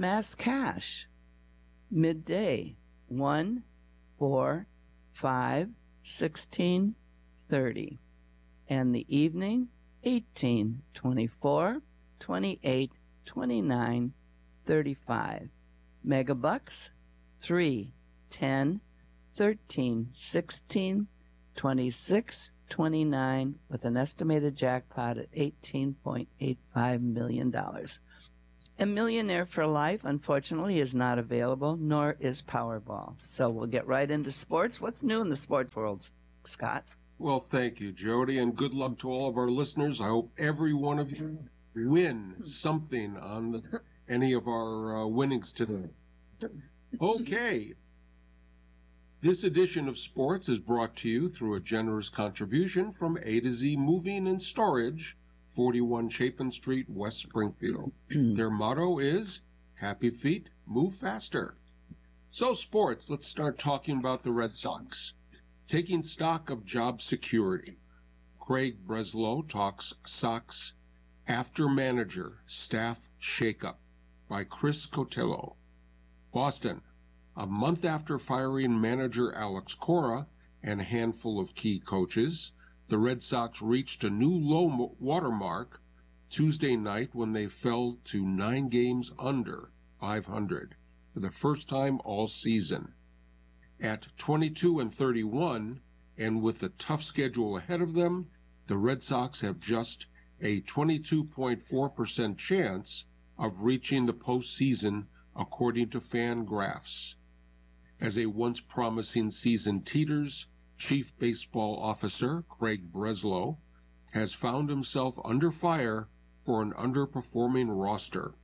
mass cash. Midday, 1, 4, 5, 16, 30. And the evening, 18, 24, 28, 29, 35. Megabucks, 3, 10, 13, 16, 26, 29, with an estimated jackpot at $18.85 million. A Millionaire for Life, unfortunately, is not available, nor is Powerball. So we'll get right into sports. What's new in the sports world, Scott? Well, thank you, Jody, and good luck to all of our listeners. I hope every one of you win something on any of our winnings today. Okay. This edition of Sports is brought to you through a generous contribution from A to Z Moving and Storage, 41 Chapin Street, West Springfield. Their motto is, Happy Feet, Move Faster. So sports, let's start talking about the Red Sox. Taking stock of job security. Craig Breslow talks Sox after manager staff shakeup by Chris Cotillo. Boston. A month after firing manager Alex Cora and a handful of key coaches, the Red Sox reached a new low watermark Tuesday night when they fell to 9 games under 500 for the first time all season. At 22-31, and with a tough schedule ahead of them, the Red Sox have just a 22.4% chance of reaching the postseason according to Fangraphs. As a once promising season teeters, Chief Baseball Officer Craig Breslow has found himself under fire for an underperforming roster.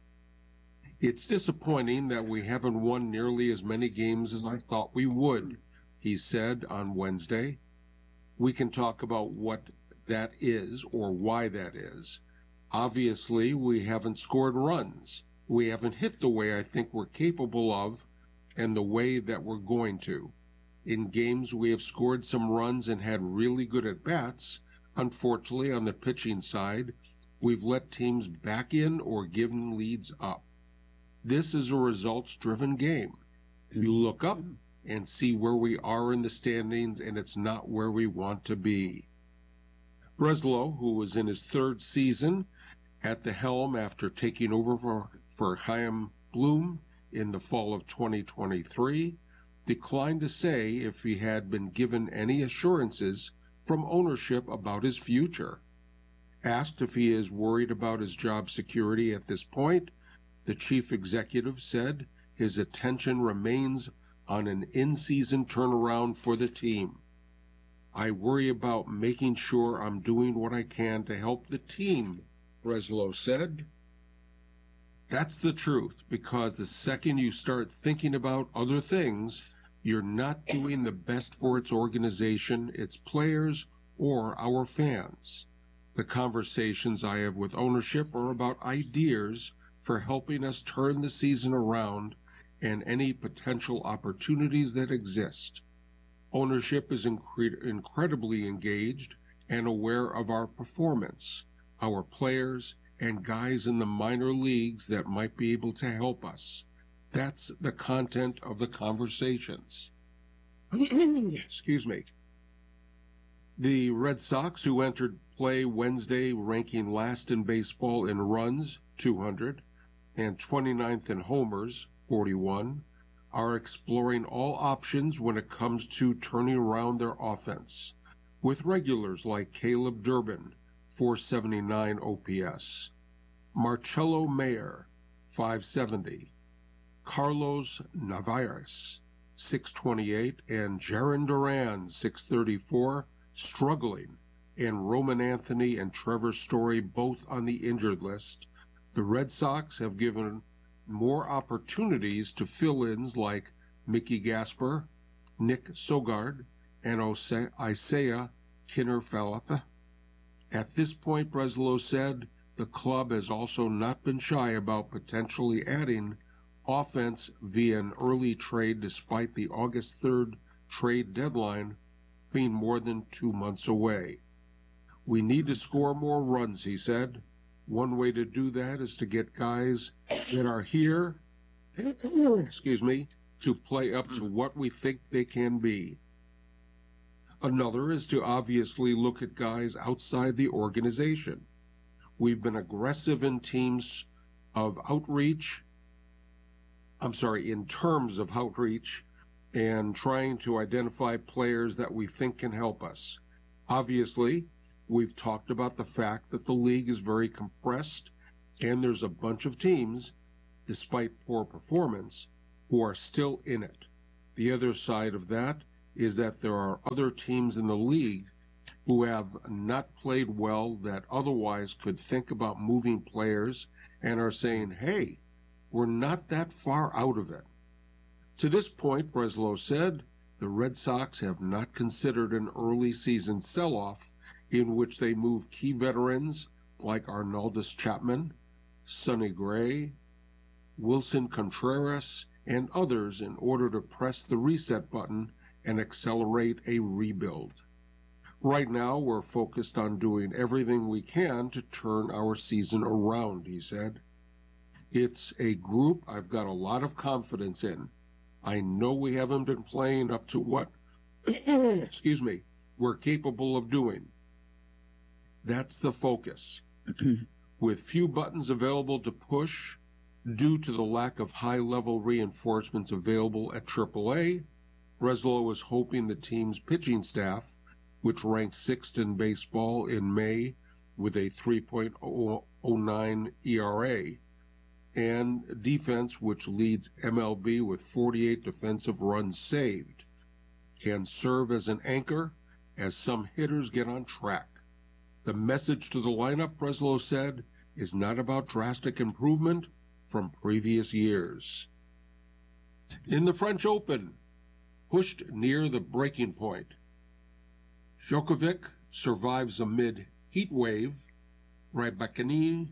It's disappointing that we haven't won nearly as many games as I thought we would, he said on Wednesday. We can talk about what that is or why that is. Obviously, we haven't scored runs. We haven't hit the way I think we're capable of and the way that we're going to. In games we have scored some runs and had really good at-bats. Unfortunately, on the pitching side, we've let teams back in or given leads up. This is a results-driven game. You look up and see where we are in the standings, and it's not where we want to be. Breslow, who was in his 3rd season at the helm after taking over for Chaim Bloom in the fall of 2023, declined to say if he had been given any assurances from ownership about his future. Asked if he is worried about his job security at this point, the chief executive said his attention remains on an in-season turnaround for the team. I worry about making sure I'm doing what I can to help the team, Breslow said. That's the truth, because the second you start thinking about other things, you're not doing the best for its organization, its players, or our fans. The conversations I have with ownership are about ideas for helping us turn the season around and any potential opportunities that exist. Ownership is incredibly engaged and aware of our performance, our players, and guys in the minor leagues that might be able to help us. That's the content of the conversations. Excuse me. The Red Sox, who entered play Wednesday ranking last in baseball in runs, 200, and 29th in homers, 41, are exploring all options when it comes to turning around their offense, with regulars like Caleb Durbin, 479 OPS, Marcelo Mayer, 570, Carlos Navarez, 628, and Jarren Duran, 634, struggling, and Roman Anthony and Trevor Story both on the injured list. The Red Sox have given more opportunities to fill-ins like Mickey Gasper, Nick Sogard, and Isaiah Kinner-Falefa. At this point, Breslow said, the club has also not been shy about potentially adding offense via an early trade despite the August 3rd trade deadline being more than 2 months away. We need to score more runs, he said. One way to do that is to get guys that are here, excuse me, to play up to what we think they can be. Another is to obviously look at guys outside the organization. We've been aggressive in terms of outreach, and trying to identify players that we think can help us. Obviously, we've talked about the fact that the league is very compressed and there's a bunch of teams, despite poor performance, who are still in it. The other side of that is that there are other teams in the league who have not played well that otherwise could think about moving players and are saying, hey, we're not that far out of it. To this point, Breslow said, the Red Sox have not considered an early season sell-off in which they move key veterans like Arnaldus Chapman, Sonny Gray, Wilson Contreras, and others in order to press the reset button and accelerate a rebuild. Right now, we're focused on doing everything we can to turn our season around, he said. It's a group I've got a lot of confidence in. I know we haven't been playing up to what, excuse me, we're capable of doing. That's the focus. With few buttons available to push due to the lack of high-level reinforcements available at AAA, Breslow was hoping the team's pitching staff, which ranked sixth in baseball in May with a 3.09 ERA, and defense, which leads MLB with 48 defensive runs saved, can serve as an anchor as some hitters get on track. The message to the lineup, Breslow said, is not about drastic improvement from previous years. In the French Open, pushed near the breaking point, Djokovic survives amid heat wave. Rybakina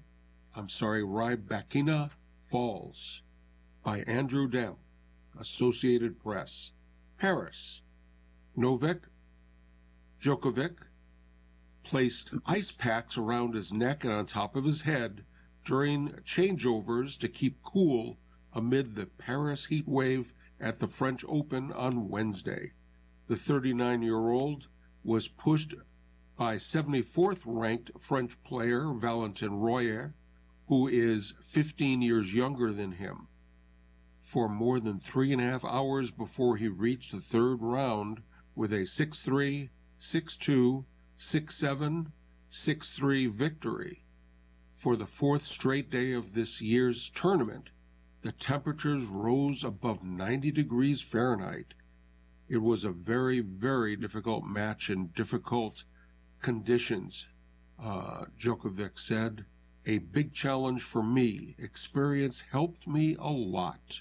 falls by Andrew Dempf, Associated Press. Paris. Novak Djokovic placed ice packs around his neck and on top of his head during changeovers to keep cool amid the Paris heat wave at the French Open on Wednesday. The 39-year-old was pushed by 74th ranked French player Valentin Royer, who is 15 years younger than him, for more than 3.5 hours before he reached the third round with a 6-3, 6-2, 6-7, 6-3 victory. For the fourth straight day of this year's tournament, the temperatures rose above 90 degrees Fahrenheit. It was a very, very difficult match in difficult conditions, Djokovic said. A big challenge for me. Experience helped me a lot.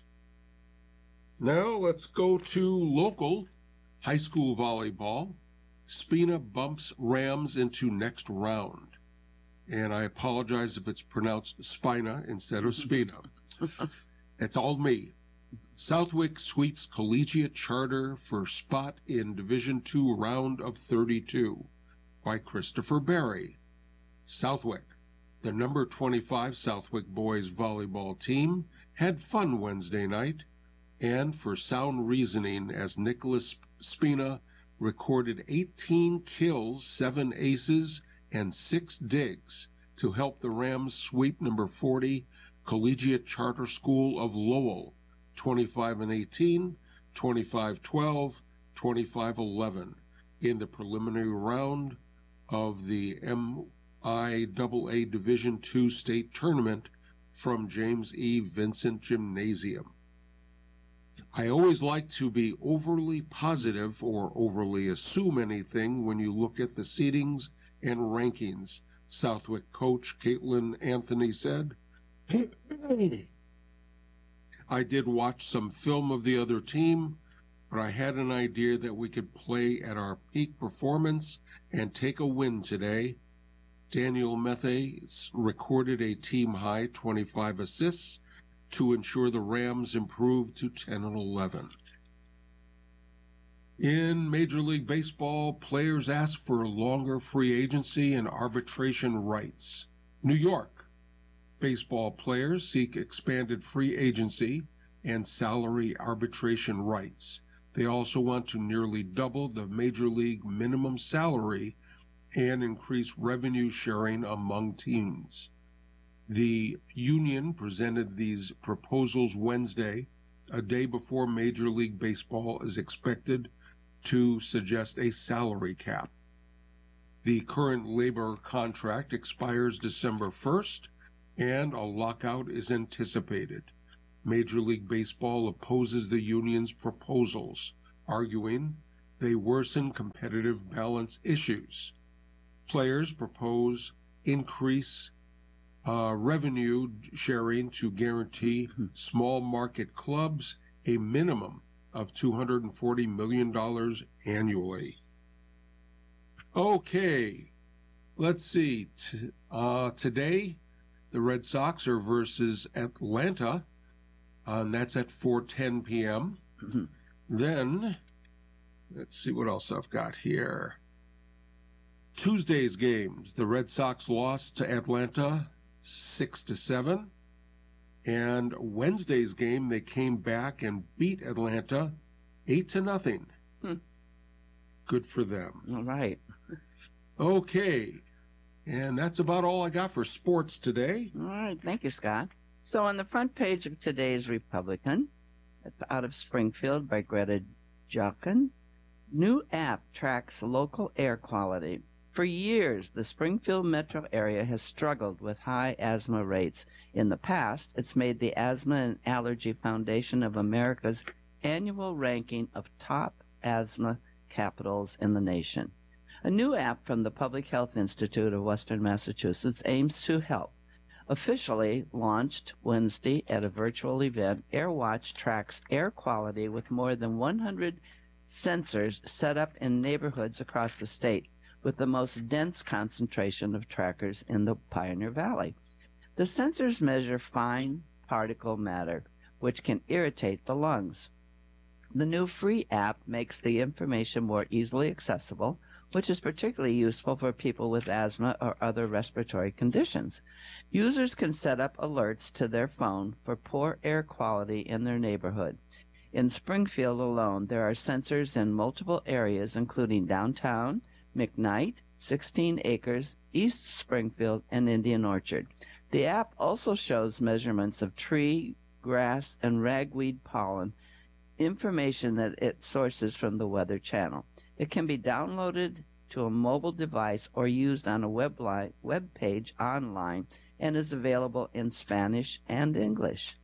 Now let's go to local high school volleyball. Spina bumps Rams into next round. And I apologize if it's pronounced Spina instead of Spina. It's all me. Southwick sweeps Collegiate Charter for spot in Division II round of 32 by Christopher Berry. Southwick, the number 25 Southwick boys volleyball team, had fun Wednesday night, and for sound reasoning, as Nicholas Spina recorded 18 kills, 7 aces, and 6 digs to help the Rams sweep number 40 Collegiate Charter School of Lowell, 25-18, 25-12, 25-11 in the preliminary round of the MIAA Division II state tournament from James E. Vincent Gymnasium. I always like to be overly positive or overly assume anything when you look at the seedings and rankings, Southwick coach Caitlin Anthony said. I did watch some film of the other team, but I had an idea that we could play at our peak performance and take a win today. Daniel Methe recorded a team-high 25 assists to ensure the Rams improved to 10-11. In Major League Baseball, players asked for longer free agency and arbitration rights. New York. Baseball players seek expanded free agency and salary arbitration rights. They also want to nearly double the Major League minimum salary and increase revenue sharing among teams. The union presented these proposals Wednesday, a day before Major League Baseball is expected to suggest a salary cap. The current labor contract expires December 1st, and a lockout is anticipated. Major League Baseball opposes the union's proposals, arguing they worsen competitive balance issues. Players propose increase revenue sharing to guarantee small market clubs a minimum of $240 million annually. Okay, let's see. Today, the Red Sox are versus Atlanta, and that's at 4:10 p.m. Then, let's see what else I've got here. Tuesday's games, the Red Sox lost to Atlanta 6-7. And Wednesday's game, they came back and beat Atlanta 8-0. Good for them. All right. Okay. And that's about all I got for sports today. All right. Thank you, Scott. So on the front page of today's Republican, out of Springfield by Greta Jochen, new app tracks local air quality. For years, the Springfield metro area has struggled with high asthma rates. In the past, it's made the Asthma and Allergy Foundation of America's annual ranking of top asthma capitals in the nation. A new app from the Public Health Institute of Western Massachusetts aims to help. Officially launched Wednesday at a virtual event, AirWatch tracks air quality with more than 100 sensors set up in neighborhoods across the state, with the most dense concentration of trackers in the Pioneer Valley. The sensors measure fine particle matter, which can irritate the lungs. The new free app makes the information more easily accessible, which is particularly useful for people with asthma or other respiratory conditions. Users can set up alerts to their phone for poor air quality in their neighborhood. In Springfield alone, there are sensors in multiple areas, including downtown, McKnight, 16 Acres, East Springfield, and Indian Orchard. The app also shows measurements of tree, grass, and ragweed pollen, information that it sources from the Weather Channel. It can be downloaded to a mobile device or used on a web page online and is available in Spanish and English.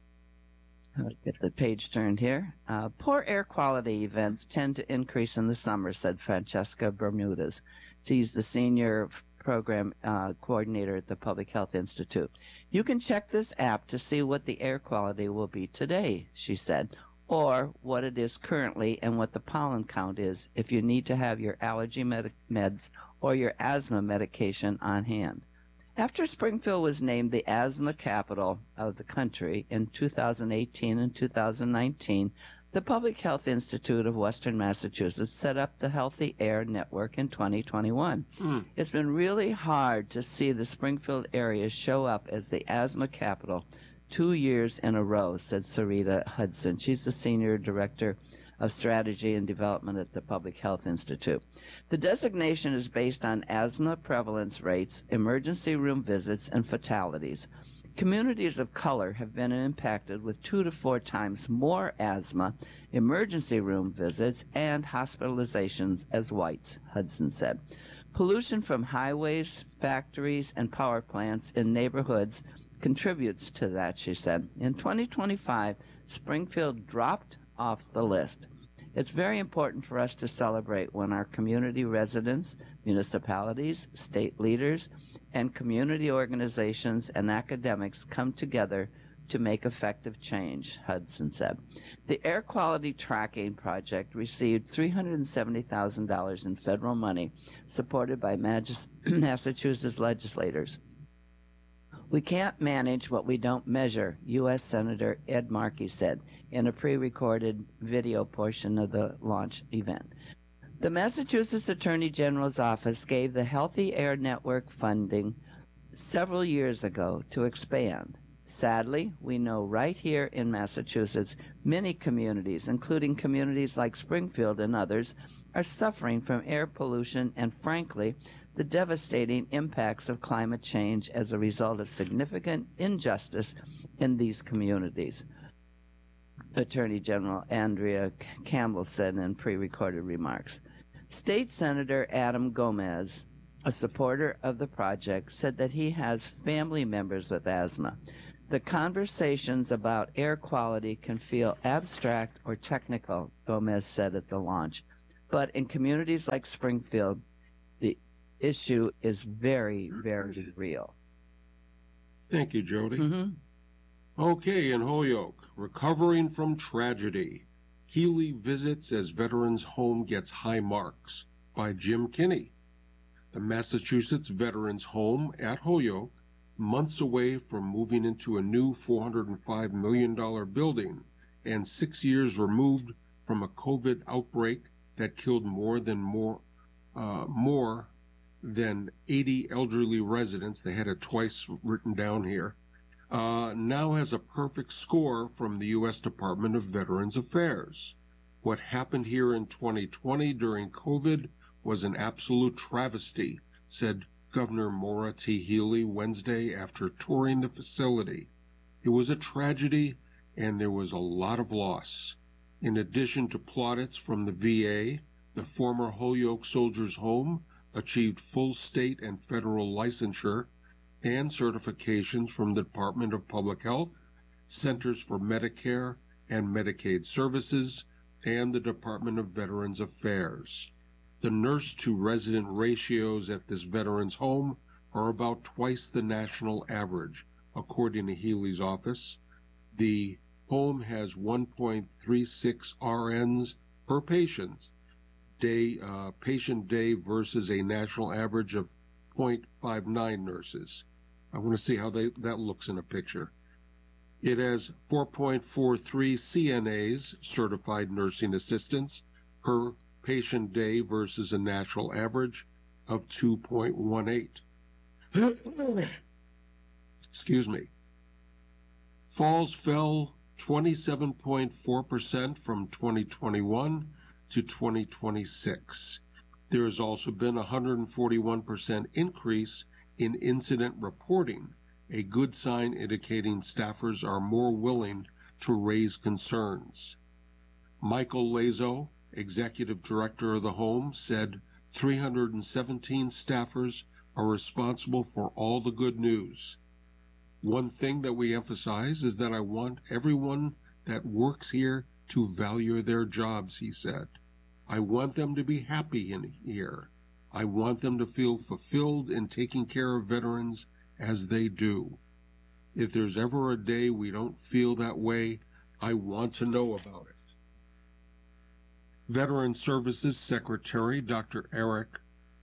I'll get the page turned here. Poor air quality events tend to increase in the summer, said Francesca Bermudez. She's the senior program coordinator at the Public Health Institute. You can check this app to see what the air quality will be today, she said, or what it is currently and what the pollen count is if you need to have your allergy meds or your asthma medication on hand. After Springfield was named the asthma capital of the country in 2018 and 2019, the Public Health Institute of Western Massachusetts set up the Healthy Air Network in 2021. It's been really hard to see the Springfield area show up as the asthma capital 2 years in a row, said Sarita Hudson. She's the Senior Director of Strategy and Development at the Public Health Institute. The designation is based on asthma prevalence rates, emergency room visits, and fatalities. Communities of color have been impacted with 2 to 4 times more asthma, emergency room visits, and hospitalizations as whites, Hudson said. Pollution from highways, factories, and power plants in neighborhoods contributes to that, she said. In 2025, Springfield dropped off the list. It's very important for us to celebrate when our community residents, municipalities, state leaders, and community organizations and academics come together to make effective change, Hudson said. The Air Quality Tracking Project received $370,000 in federal money supported by Massachusetts legislators. We can't manage what we don't measure, U.S. Senator Ed Markey said in a pre-recorded video portion of the launch event. The Massachusetts Attorney General's office gave the Healthy Air Network funding several years ago to expand. Sadly, we know right here in Massachusetts, many communities, including communities like Springfield and others, are suffering from air pollution and, frankly, the devastating impacts of climate change as a result of significant injustice in these communities. Attorney General Andrea Campbell said in pre-recorded remarks. State Senator Adam Gomez, a supporter of the project, said that he has family members with asthma. The conversations about air quality can feel abstract or technical, Gomez said at the launch. But in communities like Springfield, the issue is very, very real. Thank you, Jody. Mm-hmm. Okay, in Holyoke, recovering from tragedy. Healy visits as veterans' home gets high marks by Jim Kinney. The Massachusetts Veterans Home at Holyoke, months away from moving into a new $405 million building and 6 years removed from a COVID outbreak that killed more than 80 elderly residents. They had it twice written down here. Now has a perfect score from the U.S. Department of Veterans Affairs. What happened here in 2020 during COVID was an absolute travesty, said Governor Maura T. Healey Wednesday after touring the facility. It was a tragedy and there was a lot of loss. In addition to plaudits from the VA, the former Holyoke Soldiers' Home achieved full state and federal licensure and certifications from the Department of Public Health, Centers for Medicare and Medicaid Services, and the Department of Veterans Affairs. The nurse-to-resident ratios at this veterans home are about twice the national average, according to Healey's office. The home has 1.36 RNs per patient day versus a national average of 0.59 nurses. I want to see how that looks in a picture. It has 4.43 CNAs, certified nursing assistants, per patient day versus a national average of 2.18. Excuse me. Falls fell 27.4% from 2021 to 2026. There has also been a 141% increase in incident reporting, a good sign indicating staffers are more willing to raise concerns. Michael Lazo, executive director of the home, said 317 staffers are responsible for all the good news. One thing that we emphasize is that I want everyone that works here to value their jobs, he said. I want them to be happy in here. I want them to feel fulfilled in taking care of veterans as they do. If there's ever a day we don't feel that way, I want to know about it. Veteran Services Secretary Dr. Eric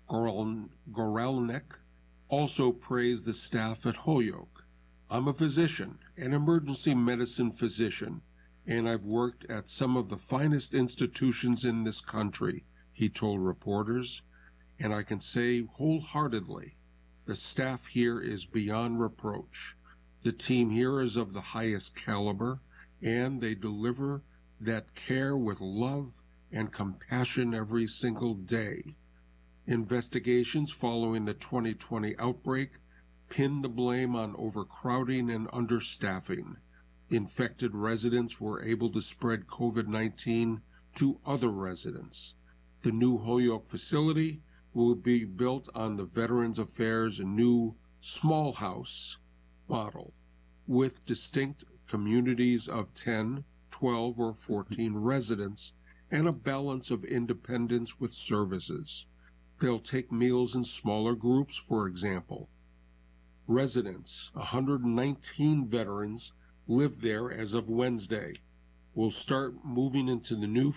Gorelnik also praised the staff at Holyoke. I'm a physician, an emergency medicine physician, and I've worked at some of the finest institutions in this country, he told reporters, and I can say wholeheartedly, the staff here is beyond reproach. The team here is of the highest caliber, and they deliver that care with love and compassion every single day. Investigations following the 2020 outbreak pinned the blame on overcrowding and understaffing. Infected residents were able to spread COVID-19 to other residents. The new Holyoke facility will be built on the Veterans Affairs new small house model with distinct communities of 10, 12, or 14 residents and a balance of independence with services. They'll take meals in smaller groups, for example. Residents, 119 veterans, live there as of Wednesday. We'll start moving into the new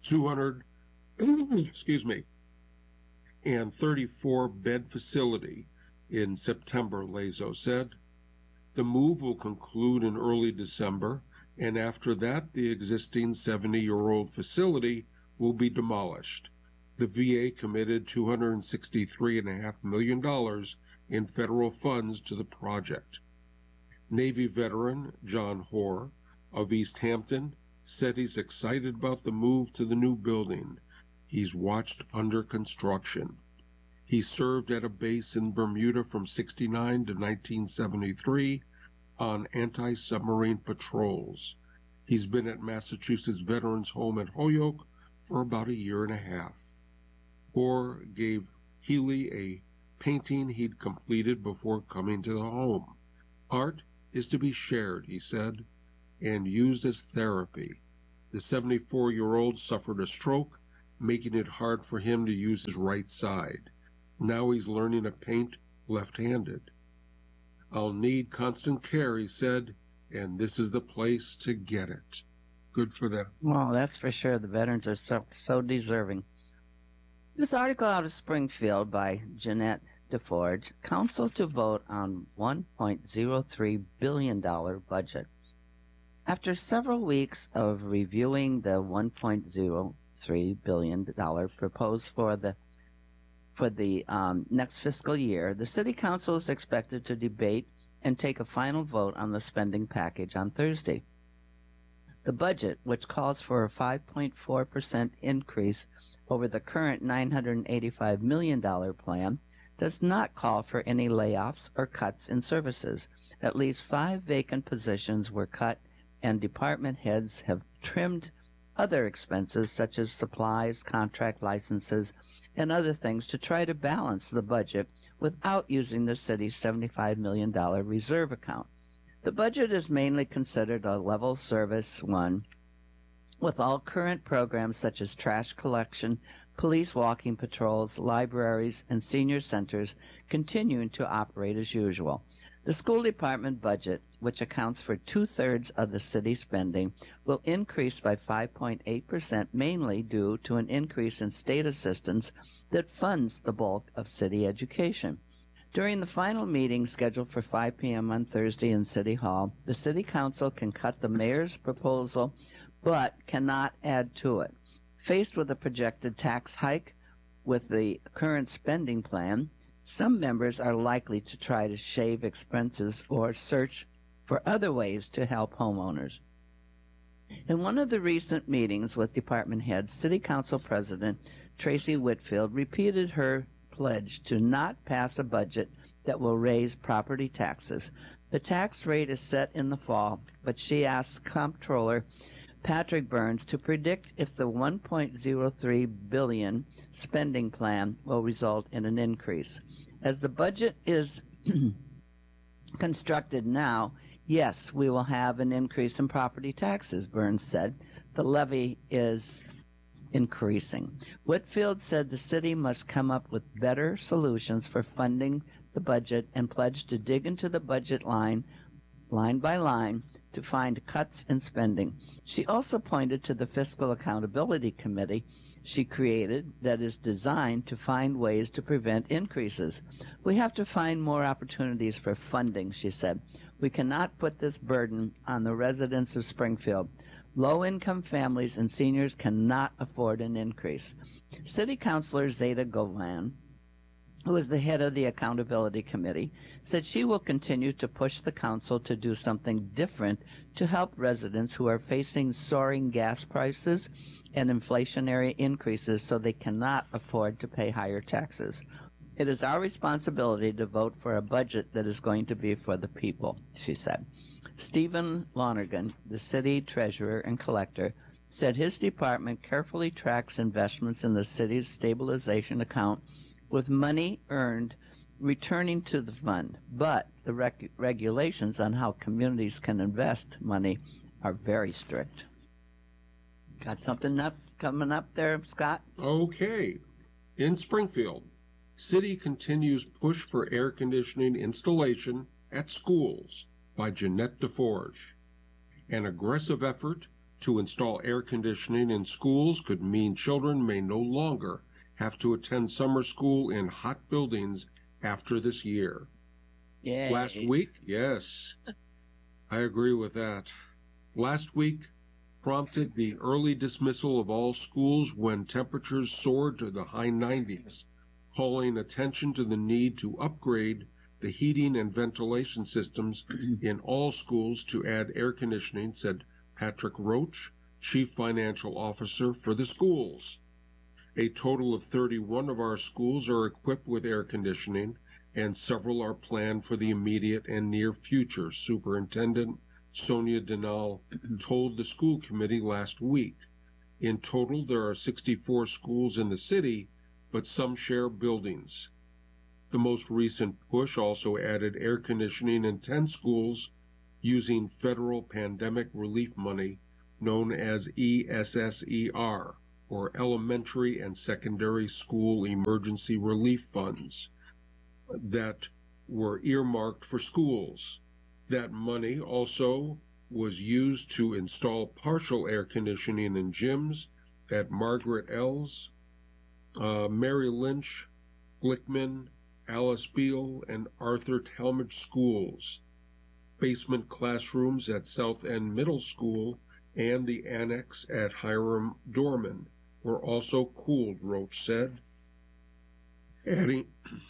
234-bed facility in September, Lazo said. The move will conclude in early December, and after that, the existing 70-year-old facility will be demolished. The VA committed $263.5 million in federal funds to the project. Navy veteran John Hoare of East Hampton said he's excited about the move to the new building he's watched under construction. He served at a base in Bermuda from 1969 to 1973 on anti-submarine patrols. He's been at Massachusetts Veterans Home at Holyoke for about a year and a half. Hoare gave Healy a painting he'd completed before coming to the home. Art is to be shared, he said, and used as therapy. The 74-year-old suffered a stroke, making it hard for him to use his right side. Now he's learning to paint left-handed. I'll need constant care, he said, and this is the place to get it. Good for them. Well, that's for sure. The veterans are so deserving. This article out of Springfield by Jeanette DeForge counsels to vote on $1.03 billion budget. After several weeks of reviewing the $1.03 billion proposed for the next fiscal year, the City Council is expected to debate and take a final vote on the spending package on Thursday. The budget, which calls for a 5.4% increase over the current $985 million plan, does not call for any layoffs or cuts in services. At least 5 vacant positions were cut, and department heads have trimmed other expenses such as supplies, contract licenses, and other things to try to balance the budget without using the city's $75 million reserve account. The budget is mainly considered a level service one, with all current programs such as trash collection, police walking patrols, libraries, and senior centers continuing to operate as usual. The school department budget, which accounts for 2/3 of the city spending, will increase by 5.8%, mainly due to an increase in state assistance that funds the bulk of city education. During the final meeting scheduled for 5 p.m. on Thursday in City Hall, the City Council can cut the mayor's proposal but cannot add to it. Faced with a projected tax hike with the current spending plan, some members are likely to try to shave expenses or search for other ways to help homeowners. In one of the recent meetings with department heads, City Council President Tracy Whitfield repeated her pledge to not pass a budget that will raise property taxes. The tax rate is set in the fall, but she asked Comptroller Patrick Burns to predict if the $1.03 billion spending plan will result in an increase. As the budget is constructed now, yes, we will have an increase in property taxes, Burns said. The levy is increasing. Whitfield said the city must come up with better solutions for funding the budget and pledged to dig into the budget line by line, to find cuts in spending. She also pointed to the Fiscal Accountability Committee she created that is designed to find ways to prevent increases. We have to find more opportunities for funding, she said. We cannot put this burden on the residents of Springfield. Low-income families and seniors cannot afford an increase. City Councilor Zeta Govan, who is the head of the Accountability Committee, said she will continue to push the council to do something different to help residents who are facing soaring gas prices and inflationary increases so they cannot afford to pay higher taxes. It is our responsibility to vote for a budget that is going to be for the people, she said. Stephen Lonergan, the city treasurer and collector, said his department carefully tracks investments in the city's stabilization account with money earned returning to the fund, but the regulations on how communities can invest money are very strict. Got something coming up there, Scott? Okay. In Springfield, city continues push for air conditioning installation at schools by Jeanette DeForge. An aggressive effort to install air conditioning in schools could mean children may no longer have to attend summer school in hot buildings after this year. Yay. Last week, yes, I agree with that. Last week prompted the early dismissal of all schools when temperatures soared to the high 90s, calling attention to the need to upgrade the heating and ventilation systems in all schools to add air conditioning, said Patrick Roach, Chief Financial Officer for the schools. A total of 31 of our schools are equipped with air conditioning, and several are planned for the immediate and near future, Superintendent Sonia Denal told the school committee last week. In total, there are 64 schools in the city, but some share buildings. The most recent push also added air conditioning in 10 schools using federal pandemic relief money known as ESSER, or Elementary and Secondary School Emergency Relief Funds, that were earmarked for schools. That money also was used to install partial air conditioning in gyms at Margaret Ells, Mary Lynch, Glickman, Alice Beal, and Arthur Talmadge schools. Basement classrooms at South End Middle School and the annex at Hiram Dorman were also cooled, Roach said. Adding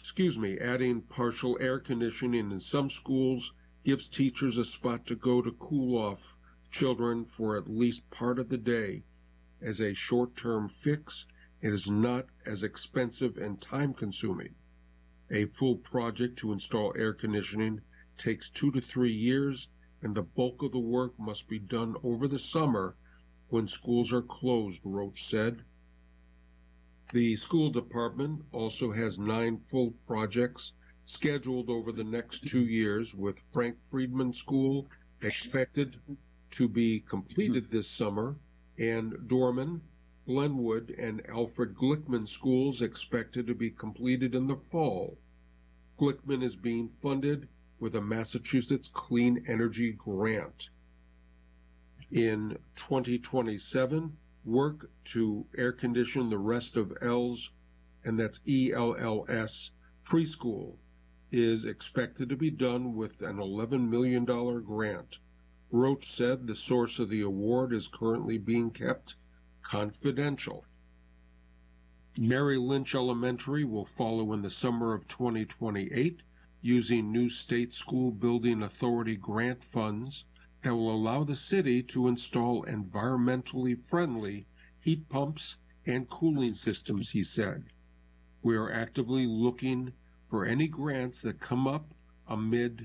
partial air conditioning in some schools gives teachers a spot to go to cool off children for at least part of the day. As a short-term fix, it is not as expensive and time-consuming. A full project to install air conditioning takes 2 to 3 years, and the bulk of the work must be done over the summer when schools are closed, Roach said. The school department also has 9 full projects scheduled over the next 2 years, with Frank Friedman School expected to be completed this summer, and Dorman, Glenwood, and Alfred Glickman schools expected to be completed in the fall. Glickman is being funded with a Massachusetts Clean Energy Grant. In 2027, work to air condition the rest of Ells, and that's ELLS, preschool, is expected to be done with an $11 million grant. Roach said the source of the award is currently being kept confidential. Mary Lynch Elementary will follow in the summer of 2028 using new state school building authority grant funds that will allow the city to install environmentally friendly heat pumps and cooling systems, he said. We are actively looking for any grants that come up and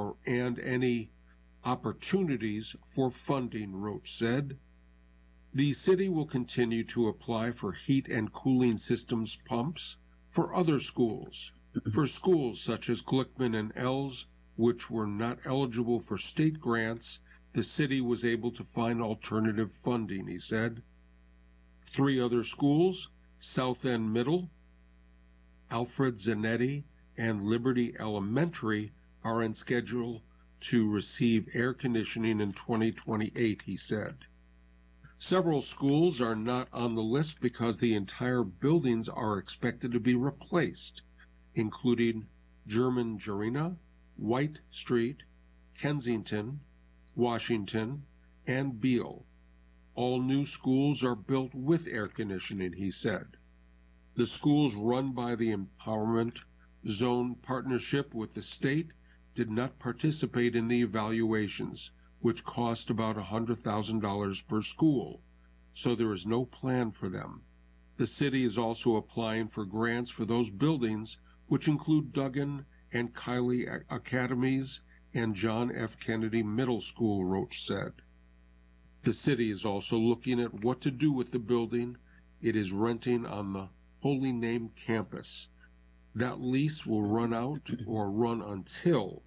any opportunities for funding, Roach said. The city will continue to apply for heat and cooling systems pumps for other schools. For schools such as Glickman and Ells, which were not eligible for state grants, the city was able to find alternative funding, he said. 3 other schools, South End Middle, Alfred Zanetti, and Liberty Elementary, are on schedule to receive air conditioning in 2028, he said. Several schools are not on the list because the entire buildings are expected to be replaced, including German Jarina, White Street, Kensington, Washington, and Beale. All new schools are built with air conditioning, he said. The schools run by the Empowerment Zone partnership with the state did not participate in the evaluations, which cost about $100,000 per school, so there is no plan for them. The city is also applying for grants for those buildings, which include Duggan and Kiley Academies and John F. Kennedy Middle School, Roach said. The city is also looking at what to do with the building it is renting on the Holy Name campus. That lease will run out or run until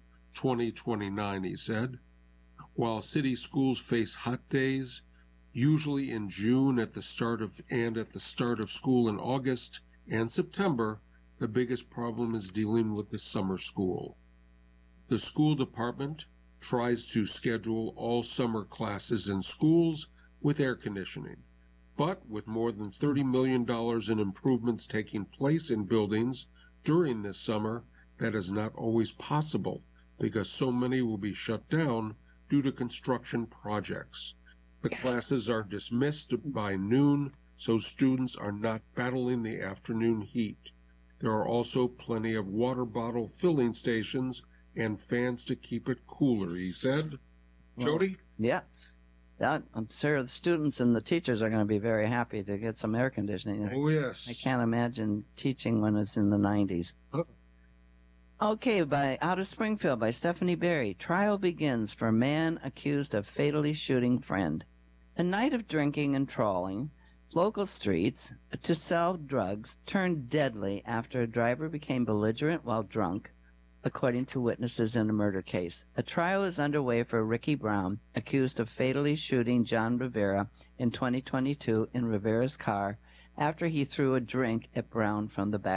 2029, he said. While city schools face hot days, usually in June at the start of school in August and September, the biggest problem is dealing with the summer school. The school department tries to schedule all summer classes in schools with air conditioning, but with more than $30 million in improvements taking place in buildings during this summer, that is not always possible because so many will be shut down due to construction projects. The classes are dismissed by noon, so students are not battling the afternoon heat. There are also plenty of water bottle filling stations and fans to keep it cooler, he said. Jody? Yes. I'm sure the students and the teachers are going to be very happy to get some air conditioning. Oh, yes. I can't imagine teaching when it's in the 90s. Huh. Okay, out of Springfield by Stephanie Berry. Trial begins for man accused of fatally shooting friend. A night of drinking and trawling, local streets to sell drugs turned deadly after a driver became belligerent while drunk, according to witnesses in a murder case. A trial is underway for Ricky Brown, accused of fatally shooting John Rivera in 2022 in Rivera's car after he threw a drink at Brown from the back